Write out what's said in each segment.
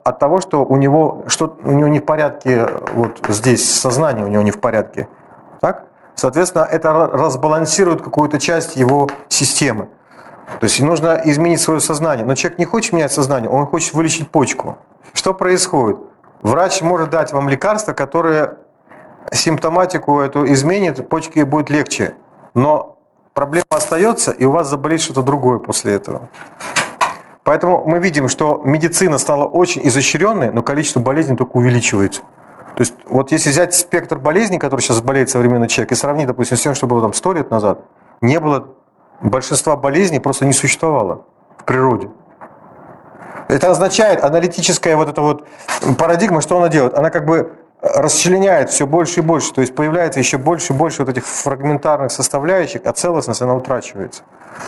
от того, что у него не в порядке, вот здесь сознание у него не в порядке. Так? Соответственно, это разбалансирует какую-то часть его системы. То есть нужно изменить свое сознание. Но человек не хочет менять сознание, он хочет вылечить почку. Что происходит? Врач может дать вам лекарство, которое симптоматику эту изменит, почке будет легче. Но проблема остается, и у вас заболит что-то другое после этого. Поэтому мы видим, что медицина стала очень изощренной, но количество болезней только увеличивается. То есть вот если взять спектр болезней, который сейчас болеет современный человек, и сравнить, допустим, с тем, что было там 100 лет назад, не было большинства болезней, просто не существовало в природе. Это означает, аналитическая вот эта вот парадигма, что она делает? Она как бы расчленяет все больше и больше, то есть появляется еще больше и больше вот этих фрагментарных составляющих, а целостность она утрачивается.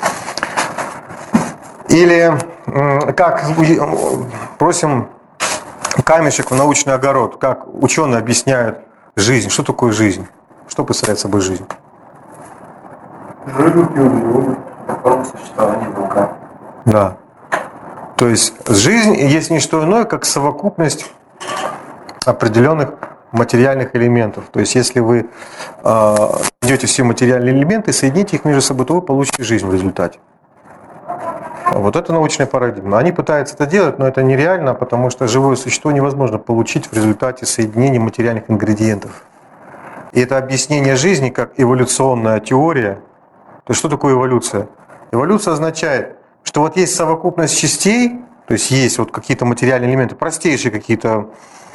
Или как просим камешек в научный огород, как ученые объясняют жизнь, что такое жизнь, что представляет собой жизнь? Рыбу, биологию, форма существования белка. Да. То есть жизнь есть не что иное, как совокупность определенных материальных элементов. То есть если вы найдете все материальные элементы, соедините их между собой, то вы получите жизнь в результате. Вот это научная парадигма. Они пытаются это делать, но это нереально, потому что живое существо невозможно получить в результате соединения материальных ингредиентов. И это объяснение жизни как эволюционная теория. То есть что такое эволюция? Эволюция означает, что вот есть совокупность частей, то есть есть вот какие-то материальные элементы, простейшие какие-то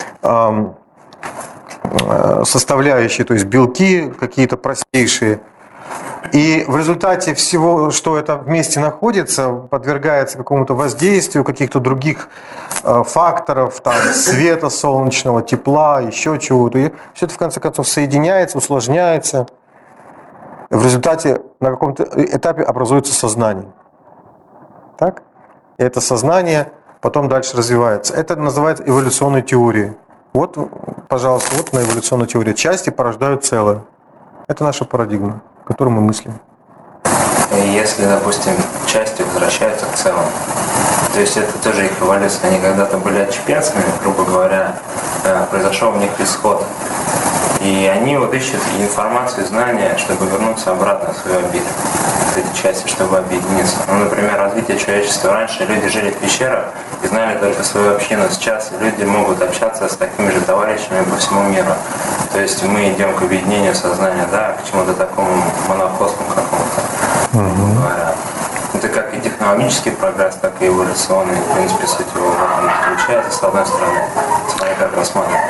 составляющие, то есть белки какие-то простейшие. И в результате всего, что это вместе находится, подвергается какому-то воздействию каких-то других факторов, там, света солнечного, тепла, еще чего-то. И все это в конце концов соединяется, усложняется. В результате на каком-то этапе образуется сознание. Так? И это сознание потом дальше развивается. Это называется эволюционной теорией. Вот, пожалуйста, вот на эволюционной теории. Части порождают целое. Это наша парадигма, которую мы мыслим. И если, допустим, части возвращаются к целому, то есть это тоже их эволюция, они когда-то были отщепенцами, грубо говоря, произошел у них исход. И они вот ищут информацию, знания, чтобы вернуться обратно в свою обитель, эти части, чтобы объединиться. Ну, например, развитие человечества. Раньше люди жили в пещерах и знали только свою общину. Сейчас люди могут общаться с такими же товарищами по всему миру. То есть мы идем к объединению сознания, да, к чему-то такому монохосному какому-то, грубо говоря. Это как и технологический прогресс, так и эволюционный. В принципе, суть его в этом заключается, с одной стороны. Смотри, как рассматривать.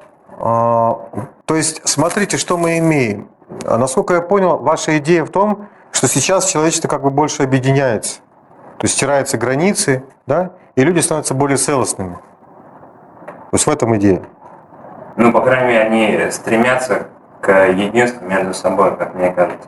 То есть, смотрите, что мы имеем. Насколько я понял, ваша идея в том, что сейчас человечество как бы больше объединяется. То есть стираются границы, да, и люди становятся более целостными. То есть в этом идея. Ну, по крайней мере, они стремятся к единству между собой, как мне кажется.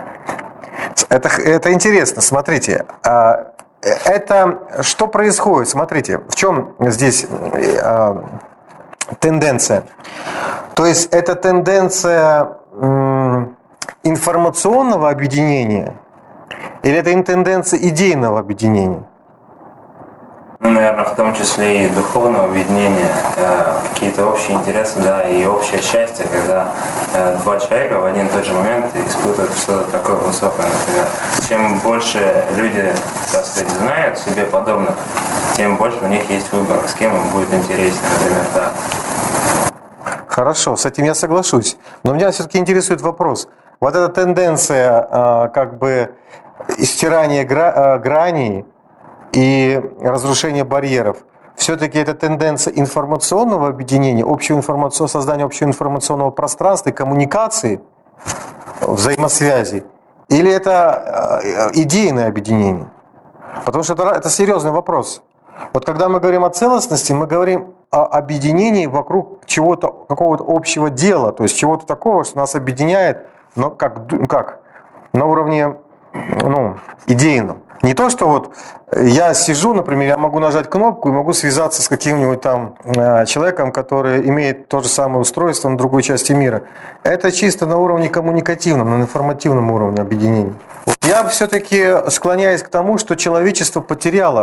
Это интересно, смотрите. Это что происходит? Смотрите, в чем здесь тенденция? То есть это тенденция информационного объединения или это тенденция идейного объединения? Ну, наверное, в том числе и духовного объединения, какие-то общие интересы, да, и общее счастье, когда два человека в один и тот же момент испытывают что-то такое высокое, например. Чем больше люди, так сказать, знают себе подобных, тем больше у них есть выбор, с кем им будет интереснее, например, так. Хорошо, с этим я соглашусь. Но меня все-таки интересует вопрос. Вот эта тенденция как бы стирания граней и разрушения барьеров, все-таки это тенденция информационного объединения, создания общего информационного пространства и коммуникации, взаимосвязи, или это идейное объединение? Потому что это серьезный вопрос. Вот когда мы говорим о целостности, мы говорим о объединении вокруг чего-то, какого-то общего дела, то есть чего-то такого, что нас объединяет, но как? На уровне идейном. Не то, что вот я сижу, например, я могу нажать кнопку и могу связаться с каким-нибудь там человеком, который имеет то же самое устройство на другой части мира. Это чисто на уровне коммуникативном, на информативном уровне объединения. Вот я все-таки склоняюсь к тому, что человечество потеряло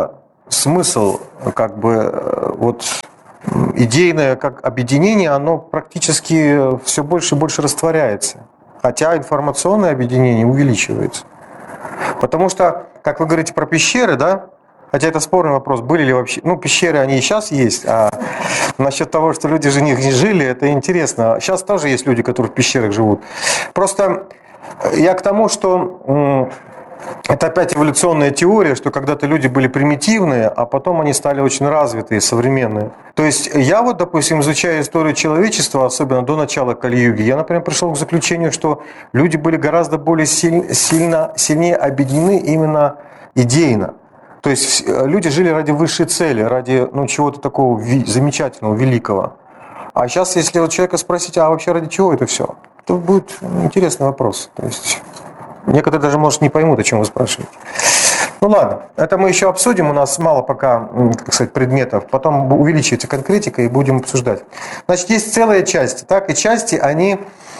смысл, как бы, вот идейное как объединение, оно практически все больше и больше растворяется. Хотя информационное объединение увеличивается. Потому что, как вы говорите про пещеры, да, хотя это спорный вопрос, были ли вообще, ну, пещеры, они и сейчас есть, а насчет того, что люди же в них не жили, это интересно. Сейчас тоже есть люди, которые в пещерах живут. Просто я к тому, что это опять эволюционная теория, что когда-то люди были примитивные, а потом они стали очень развитые, современные. То есть я вот, допустим, изучая историю человечества, особенно до начала Кали-юги, я, например, пришел к заключению, что люди были гораздо более сильнее объединены именно идейно. То есть люди жили ради высшей цели, ради чего-то такого замечательного, великого. А сейчас, если вот человека спросить, а вообще ради чего это все, то будет интересный вопрос. То есть некоторые даже, может, не поймут, о чем вы спрашиваете. Ну ладно, это мы еще обсудим, у нас мало пока, как сказать, предметов, потом увеличивается конкретика и будем обсуждать. Значит, есть целые части, так, и части, они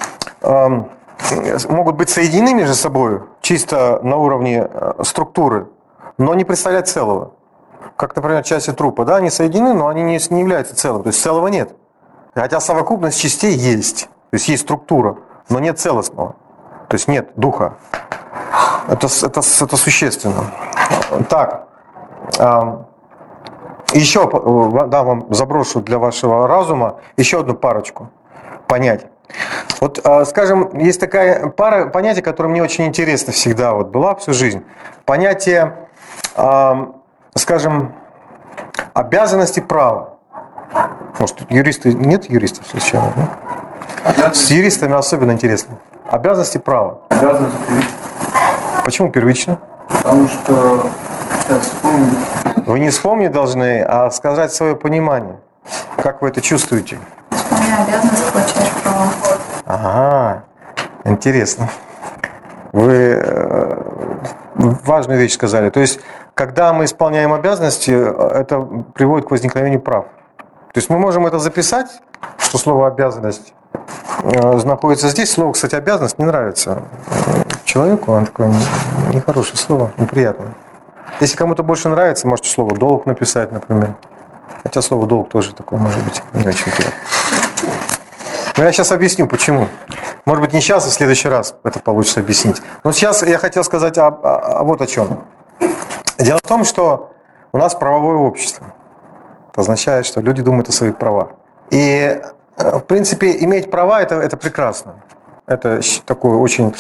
могут быть соединены между собой, чисто на уровне структуры, но не представлять целого. Как, например, части трупа, да, они соединены, но они не являются целым, то есть целого нет. Хотя совокупность частей есть, то есть есть структура, но нет целостного, то есть нет духа. Это существенно. Так, еще, да, вам заброшу для вашего разума еще одну парочку понятий. Вот, скажем, есть такая пара понятий, которая мне очень интересна всегда, вот была всю жизнь. Понятие, скажем, обязанности права. Может, юристы, нет юристов случайно? Да? С юристами особенно интересно. Обязанности права. Обязанности первичны. Почему первично? Потому что сейчас вспомню. Вы не вспомнить должны, а сказать свое понимание. Как вы это чувствуете? Исполняя обязанности, получаешь права. Ага, интересно. Вы важную вещь сказали. То есть, когда мы исполняем обязанности, это приводит к возникновению прав. То есть мы можем это записать, что слово «обязанность» находится здесь. Слово, кстати, «обязанность» не нравится человеку, оно такое нехорошее слово, неприятное. Если кому-то больше нравится, можете слово «долг» написать, например. Хотя слово «долг» тоже такое может быть не очень приятно. Но я сейчас объясню, почему. Может быть, не сейчас, а в следующий раз это получится объяснить. Но сейчас я хотел сказать вот о чем. Дело в том, что у нас правовое общество. Это означает, что люди думают о своих правах. И, в принципе, иметь права – это прекрасно. Это такое очень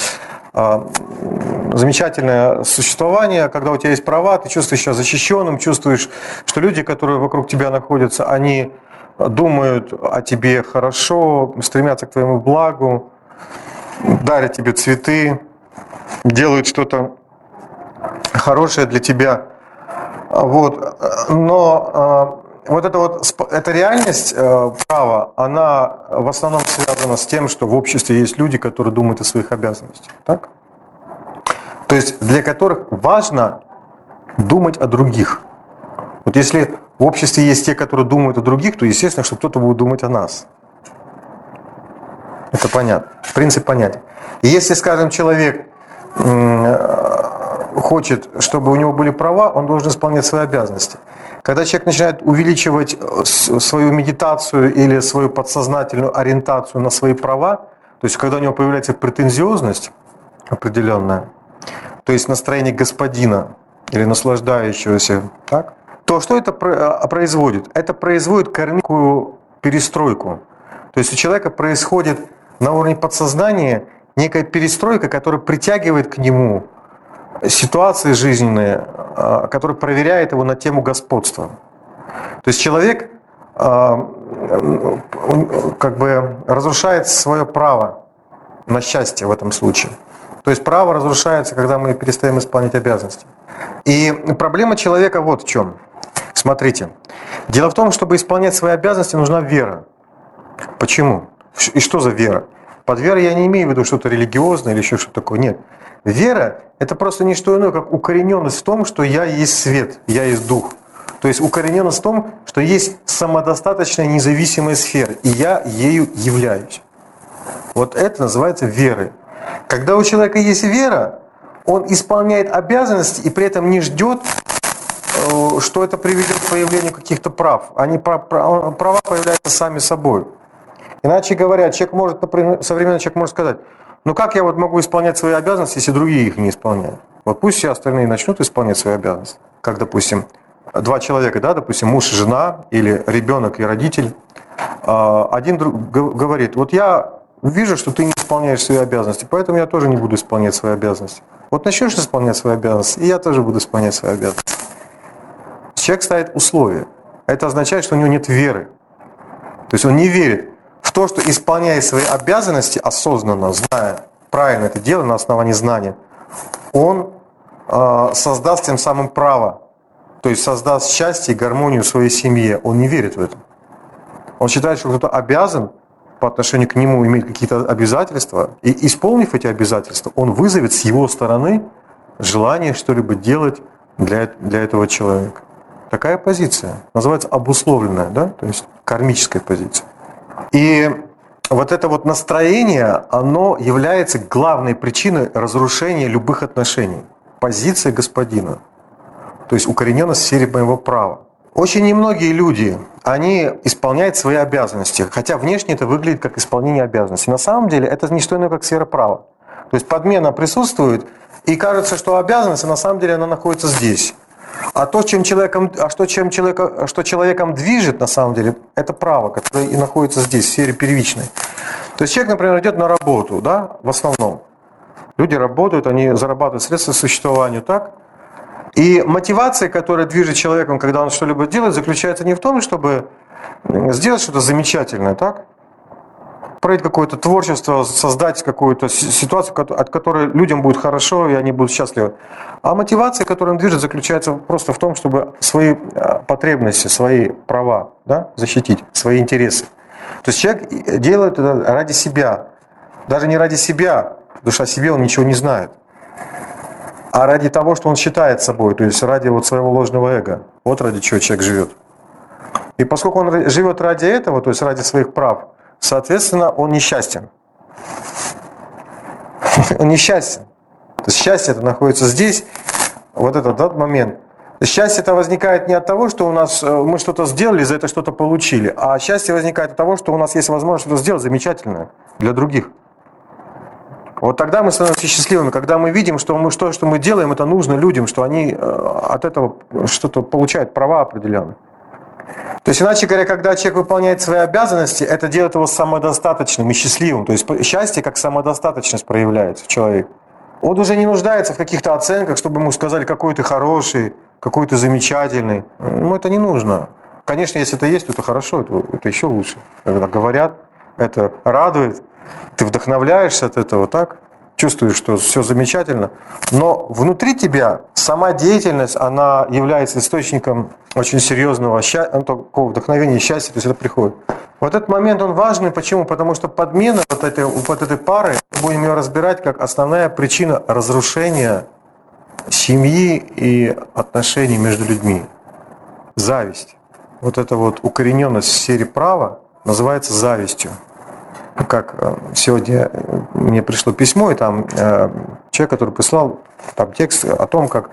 замечательное существование, когда у тебя есть права, ты чувствуешь себя защищенным, чувствуешь, что люди, которые вокруг тебя находятся, они думают о тебе хорошо, стремятся к твоему благу, дарят тебе цветы, делают что-то хорошее для тебя. Вот. Но вот эта реальность права, она в основном связана с тем, что в обществе есть люди, которые думают о своих обязанностях. Так? То есть для которых важно думать о других. Вот если в обществе есть те, которые думают о других, то естественно, что кто-то будет думать о нас. Это понятно. Принцип понятен. И если, скажем, человек хочет, чтобы у него были права, он должен исполнять свои обязанности. Когда человек начинает увеличивать свою медитацию или свою подсознательную ориентацию на свои права, то есть когда у него появляется претензиозность определенная, то есть настроение господина или наслаждающегося, так, то что это производит? Это производит кармическую перестройку. То есть у человека происходит на уровне подсознания некая перестройка, которая притягивает к нему ситуации жизненные, которая проверяет его на тему господства. То есть человек как бы разрушает свое право на счастье в этом случае. То есть право разрушается, когда мы перестаем исполнять обязанности. И проблема человека вот в чем. Смотрите. Дело в том, чтобы исполнять свои обязанности, нужна вера. Почему? И что за вера? Под верой я не имею в виду что-то религиозное или еще что-то такое. Нет. Вера – это просто не что иное, как укорененность в том, что я есть свет, я есть дух. То есть укорененность в том, что есть самодостаточная независимая сфера, и я ею являюсь. Вот это называется верой. Когда у человека есть вера, он исполняет обязанности и при этом не ждет что это приведет к появлению каких-то прав. Права появляются сами собой. Иначе говоря, например, современный человек может сказать, ну как я вот могу исполнять свои обязанности, если другие их не исполняют? Вот пусть все остальные начнут исполнять свои обязанности. Как, допустим, два человека, да, допустим, муж и жена, или ребенок и родитель. Один говорит, вот я вижу, что ты не исполняешь свои обязанности, поэтому я тоже не буду исполнять свои обязанности. Вот начнешь исполнять свои обязанности, и я тоже буду исполнять свои обязанности. Человек ставит условия. Это означает, что у него нет веры. То есть он не верит в то, что исполняя свои обязанности осознанно, зная, правильно это делать на основании знания, он создаст тем самым право, то есть создаст счастье и гармонию в своей семье. Он не верит в это. Он считает, что кто-то обязан по отношению к нему иметь какие-то обязательства, и исполнив эти обязательства, он вызовет с его стороны желание что-либо делать для этого человека. Такая позиция называется обусловленная, да? То есть кармическая позиция. И вот это вот настроение, оно является главной причиной разрушения любых отношений. Позиция господина. То есть укорененность в сфере моего права. Очень немногие люди, они исполняют свои обязанности, хотя внешне это выглядит как исполнение обязанностей. На самом деле это не что иное, как сфера права. То есть подмена присутствует, и кажется, что обязанность, а на самом деле она находится здесь. Что человеком движет, на самом деле, это право, которое и находится здесь, в сфере первичной. То есть человек, например, идет на работу, да, в основном. Люди работают, они зарабатывают средства к существованию, так? И мотивация, которая движет человеком, когда он что-либо делает, заключается не в том, чтобы сделать что-то замечательное, так? Проявить какое-то творчество, создать какую-то ситуацию, от которой людям будет хорошо, и они будут счастливы. А мотивация, которая им движет, заключается просто в том, чтобы свои потребности, свои права, да, защитить, свои интересы. То есть человек делает это ради себя. Даже не ради себя, потому что о себе он ничего не знает. А ради того, что он считает собой, то есть ради вот своего ложного эго. Вот ради чего человек живет. И поскольку он живет ради этого, то есть ради своих прав, соответственно, он несчастен. Он несчастен. То есть счастье это находится здесь, вот этот момент. Счастье это возникает не от того, что мы что-то сделали, за это что-то получили, а счастье возникает от того, что у нас есть возможность что-то сделать замечательное для других. Вот тогда мы становимся счастливыми, когда мы видим, что мы делаем, это нужно людям, что они от этого что-то получают, права определенные. То есть, иначе говоря, когда человек выполняет свои обязанности, это делает его самодостаточным и счастливым. То есть счастье как самодостаточность проявляется в человеке. Он уже не нуждается в каких-то оценках, чтобы ему сказали, какой ты хороший, какой ты замечательный. Ему это не нужно. Конечно, если это есть, то это хорошо, это еще лучше. Когда говорят, это радует, ты вдохновляешься от этого, так? Чувствуешь, что все замечательно. Но внутри тебя сама деятельность, она является источником очень серьезного такого вдохновения и счастья, то есть это приходит. Вот этот момент, он важный. Почему? Потому что подмена вот этой пары, мы будем ее разбирать как основная причина разрушения семьи и отношений между людьми. Зависть. Вот эта вот укорененность в сфере права называется завистью. Как сегодня мне пришло письмо, и там человек, который прислал там текст о том, как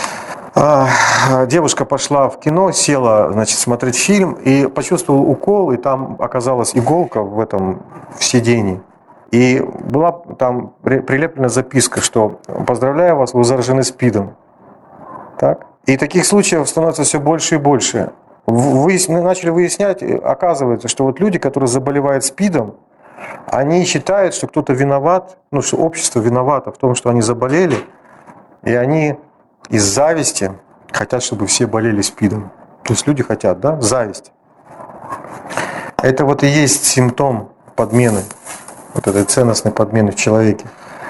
девушка пошла в кино, села, значит, смотреть фильм и почувствовала укол, и там оказалась иголка в сидении. И была там прилеплена записка, что «Поздравляю вас, вы заражены СПИДом». Так? И таких случаев становится все больше и больше. Начали выяснять, оказывается, что вот люди, которые заболевают СПИДом, они считают, что кто-то виноват, что общество виновато в том, что они заболели, и они из зависти хотят, чтобы все болели СПИДом. То есть люди хотят, да, зависть. Это вот и есть симптом подмены, вот этой ценностной подмены в человеке.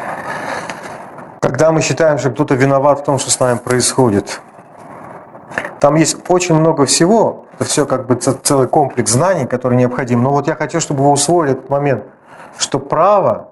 Когда мы считаем, что кто-то виноват в том, что с нами происходит, там есть очень много всего, это все как бы целый комплекс знаний, который необходим. Но вот я хочу, чтобы вы усвоили этот момент, что право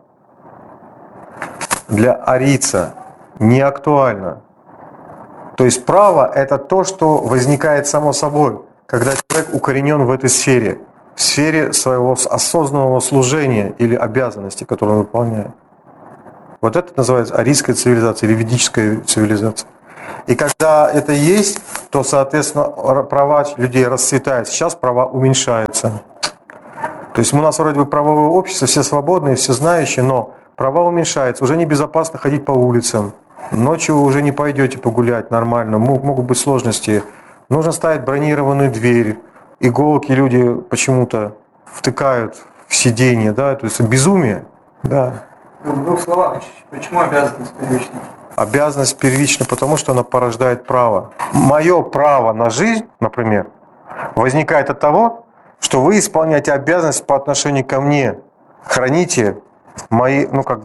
для арийца не актуально. То есть право – это то, что возникает само собой, когда человек укоренен в этой сфере, в сфере своего осознанного служения или обязанности, которую он выполняет. Вот это называется арийская цивилизация или ведическая цивилизация. И когда это есть, то, соответственно, права людей расцветают. Сейчас права уменьшаются. То есть у нас вроде бы правовое общество, все свободные, все знающие, но права уменьшаются. Уже небезопасно ходить по улицам. Ночью вы уже не пойдете погулять нормально, могут быть сложности. Нужно ставить бронированную дверь. Иголки люди почему-то втыкают в сиденье, да, то есть безумие. Да. В двух словах, почему обязанность первична? Обязанность первична, потому что она порождает право. Мое право на жизнь, например, возникает от того, что вы исполняете обязанность по отношению ко мне. Храните мои,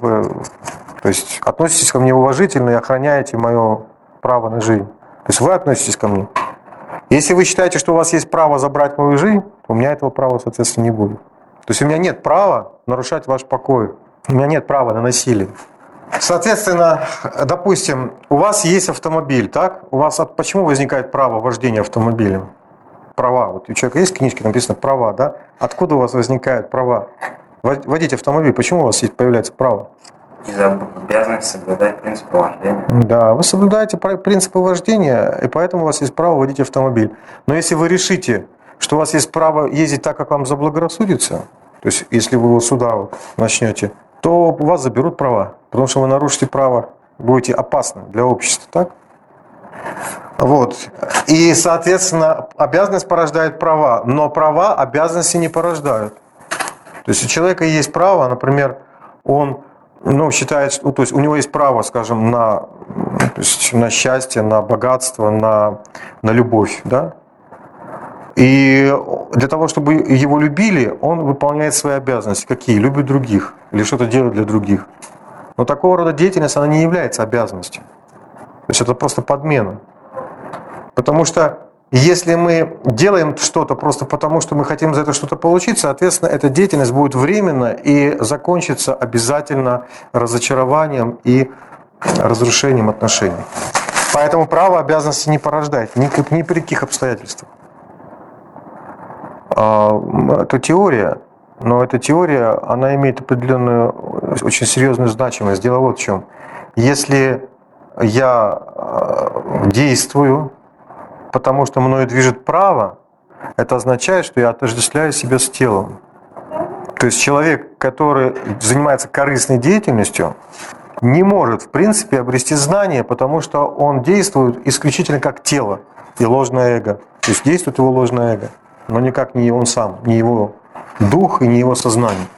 то есть относитесь ко мне уважительно и охраняете мое право на жизнь. То есть вы относитесь ко мне. Если вы считаете, что у вас есть право забрать мою жизнь, то у меня этого права, соответственно, не будет. То есть у меня нет права нарушать ваш покой. У меня нет права на насилие. Соответственно, допустим, у вас есть автомобиль, так? У вас почему возникает право вождения автомобилем? Права. Вот у человека есть в книжке написано права, да? Откуда у вас возникают права? Водить автомобиль, почему у вас появляется право? Из-за обязанности соблюдать принципы вождения. Да, вы соблюдаете принципы вождения, и поэтому у вас есть право водить автомобиль. Но если вы решите, что у вас есть право ездить так, как вам заблагорассудится, то есть если вы сюда начнете, то у вас заберут права, потому что вы нарушите право, будете опасны для общества, так? Вот. И, соответственно, обязанность порождает права, но права обязанности не порождают. То есть у человека есть право, например, он считает, то есть у него есть право, скажем, на счастье, на богатство, на любовь, да? И для того, чтобы его любили, он выполняет свои обязанности. Какие? Любит других или что-то делает для других. Но такого рода деятельность, она не является обязанностью. То есть это просто подмена. Потому что если мы делаем что-то просто потому, что мы хотим за это что-то получить, соответственно, эта деятельность будет временна и закончится обязательно разочарованием и разрушением отношений. Поэтому право обязанности не порождает ни при каких обстоятельствах. Это теория, но эта теория, она имеет определенную, очень серьезную значимость. Дело вот в чем. Если я действую, потому что мною движет право, это означает, что я отождествляю себя с телом. То есть человек, который занимается корыстной деятельностью, не может, в принципе, обрести знания, потому что он действует исключительно как тело и ложное эго. То есть действует его ложное эго, но никак не он сам, не его дух и не его сознание.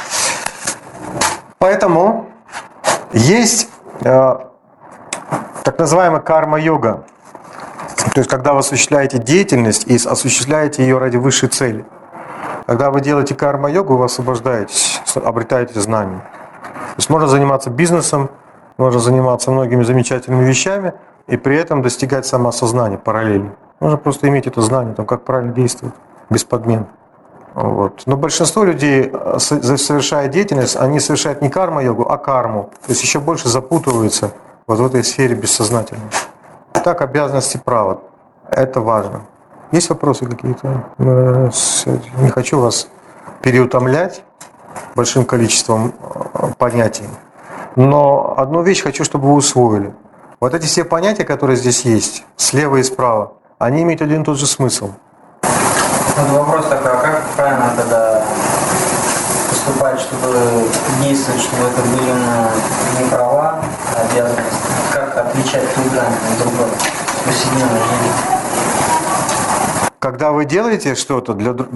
Поэтому есть так называемая карма-йога. То есть, когда вы осуществляете деятельность и осуществляете ее ради высшей цели. Когда вы делаете карма-йогу, вы освобождаетесь, обретаете знания. То есть, можно заниматься бизнесом, можно заниматься многими замечательными вещами и при этом достигать самоосознания параллельно. Можно просто иметь это знание, как правильно действовать, без подмен. Вот. Но большинство людей, совершая деятельность, они совершают не карма-йогу, а карму. То есть, еще больше запутываются в этой сфере бессознательной. Так, обязанности права. Это важно. Есть вопросы какие-то? Не хочу вас переутомлять большим количеством понятий. Но одну вещь хочу, чтобы вы усвоили. Вот эти все понятия, которые здесь есть, слева и справа, они имеют один и тот же смысл. Вот вопрос такой, а как правильно тогда поступать, чтобы действовать, чтобы это были не права, а обязанности? Как отличать ту грань от другой в повседневной жизни? Когда вы делаете что-то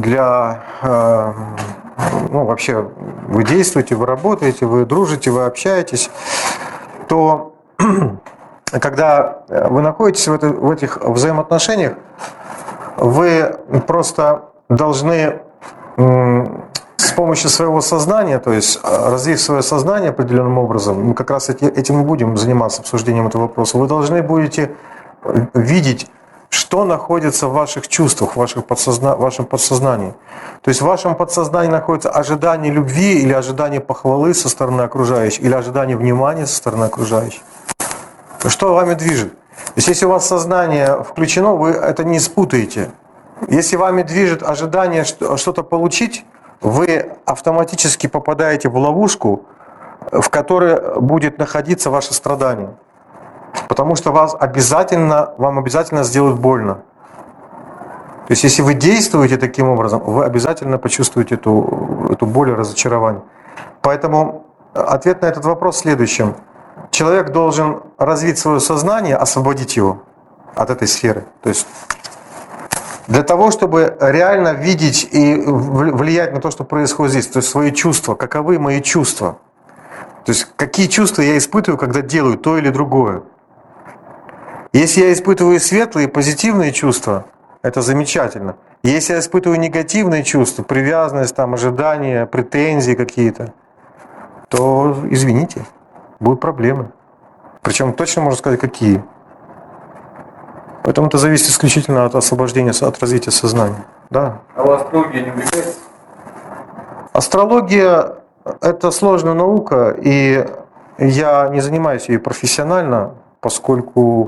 вообще вы действуете, вы работаете, вы дружите, вы общаетесь, то когда вы находитесь в этих взаимоотношениях, вы просто должны с помощью своего сознания, то есть развив свое сознание определенным образом, мы как раз этим и будем заниматься обсуждением этого вопроса, вы должны будете видеть, что находится в ваших чувствах, в вашем подсознании. То есть в вашем подсознании находится ожидание любви или ожидание похвалы со стороны окружающих, или ожидание внимания со стороны окружающих. Что вами движет? То есть если у вас сознание включено, вы это не спутаете. Если вами движет ожидание что-то получить, вы автоматически попадаете в ловушку, в которой будет находиться ваше страдание. Потому что вам обязательно сделают больно. То есть, если вы действуете таким образом, вы обязательно почувствуете эту боль и разочарование. Поэтому ответ на этот вопрос в следующем. Человек должен развить свое сознание, освободить его от этой сферы. То есть, для того, чтобы реально видеть и влиять на то, что происходит здесь, то есть свои чувства, каковы мои чувства. То есть, какие чувства я испытываю, когда делаю то или другое. Если я испытываю светлые, позитивные чувства, это замечательно. Если я испытываю негативные чувства, привязанность, ожидания, претензии какие-то, то, извините, будут проблемы. Причем точно можно сказать, какие. Поэтому это зависит исключительно от освобождения, от развития сознания. Да. А вы астрологией не увлекаетесь? Астрология – это сложная наука, и я не занимаюсь ею профессионально, поскольку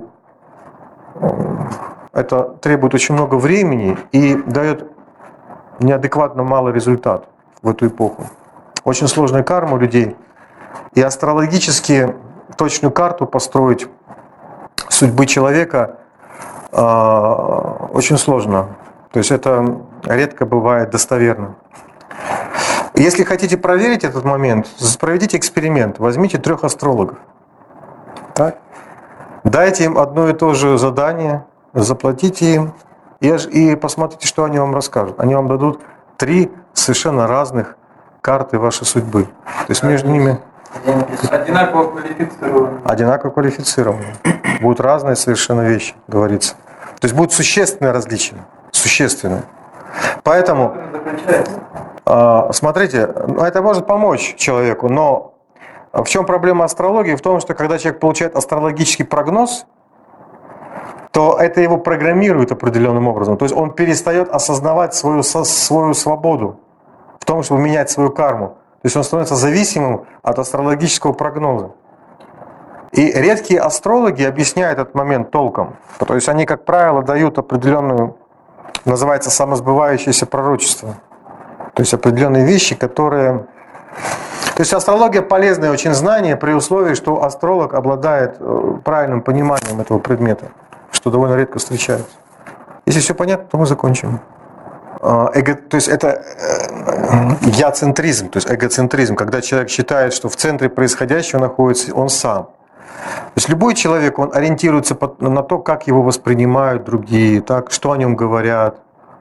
это требует очень много времени и дает неадекватно малый результат в эту эпоху. Очень сложная карма у людей. И астрологически точную карту построить судьбы человека очень сложно. То есть это редко бывает достоверно. Если хотите проверить этот момент, проведите эксперимент. Возьмите 3 астрологов. Так? Дайте им одно и то же задание, заплатите им и посмотрите, что они вам расскажут. Они вам дадут 3 совершенно разных карты вашей судьбы. То есть между ними Одинаково квалифицированы. одинаково квалифицированы. Будут разные совершенно вещи, говорится. То есть будут существенные различия. Существенные. Поэтому, смотрите, это может помочь человеку, но в чем проблема астрологии? В том, что когда человек получает астрологический прогноз, то это его программирует определенным образом. То есть он перестает осознавать свою свободу в том, чтобы менять свою карму. То есть он становится зависимым от астрологического прогноза. И редкие астрологи объясняют этот момент толком. То есть они, как правило, дают определенную, называется, самосбывающееся пророчество. То есть определенные вещи, которые... То есть астрология полезное очень знание при условии, что астролог обладает правильным пониманием этого предмета, что довольно редко встречается. Если все понятно, то мы закончим. То есть это я-центризм, то есть эгоцентризм, когда человек считает, что в центре происходящего находится он сам. То есть любой человек, он ориентируется на то, как его воспринимают другие, так, что о нем говорят,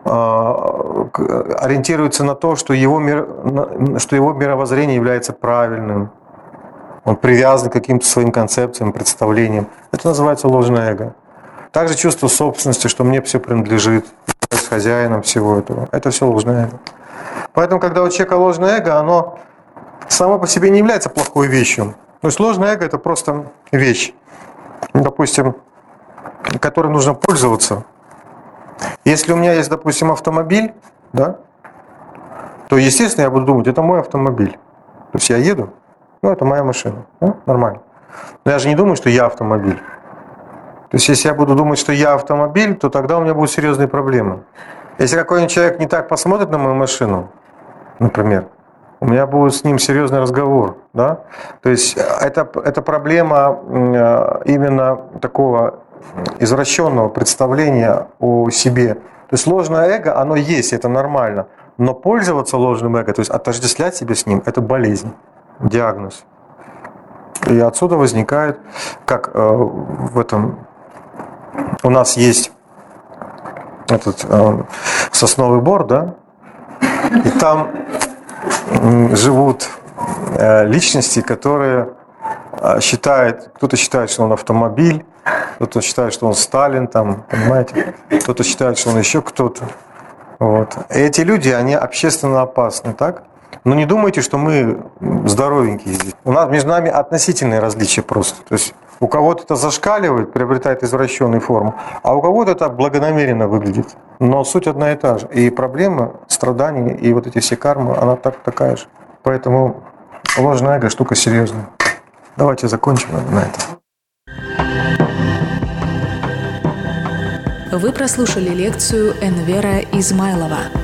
ориентируется на то, что его мировоззрение является правильным. Он привязан к каким-то своим концепциям, представлениям. Это называется ложное эго. Также чувство собственности, что мне все принадлежит, я с хозяином всего этого. Это все ложное эго. Поэтому, когда у человека ложное эго, оно само по себе не является плохой вещью. То есть ложное эго – это просто вещь, допустим, которой нужно пользоваться. Если у меня есть, допустим, автомобиль, да, то, естественно, я буду думать, это мой автомобиль. То есть я еду, это моя машина, нормально. Но я же не думаю, что я автомобиль. То есть если я буду думать, что я автомобиль, то тогда у меня будут серьезные проблемы. Если какой-нибудь человек не так посмотрит на мою машину, например, у меня будет с ним серьезный разговор. Да? То есть это проблема именно такого извращенного представления о себе. То есть ложное эго, оно есть, это нормально. Но пользоваться ложным эго, то есть отождествлять себя с ним, это болезнь, диагноз. И отсюда возникает, как в этом... У нас есть этот сосновый бор, да? И там живут личности, которые считают, кто-то считает, что он автомобиль, кто-то считает, что он Сталин, там, понимаете? Кто-то считает, что он еще кто-то. Вот. И эти люди, они общественно опасны, так? Но не думайте, что мы здоровенькие здесь. У нас между нами относительные различия просто. То есть у кого-то это зашкаливает, приобретает извращенную форму, а у кого-то это благонамеренно выглядит. Но суть одна и та же. И проблема, страдания и вот эти все кармы, она такая же. Поэтому ложное эго штука серьезная. Давайте закончим на этом. Вы прослушали лекцию Энвера Измайлова.